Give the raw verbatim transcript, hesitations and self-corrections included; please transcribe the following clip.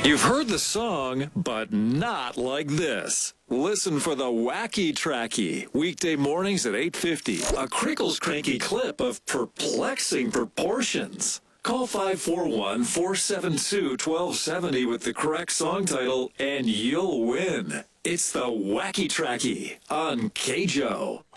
You've heard the song, but not like this. Listen for the Wacky Tracky, weekday mornings at eight fifty. A Crickles Cranky clip of perplexing proportions. Call five four one, four seven two, one two seven zero with the correct song title, and you'll win. It's the Wacky Tracky on K J O.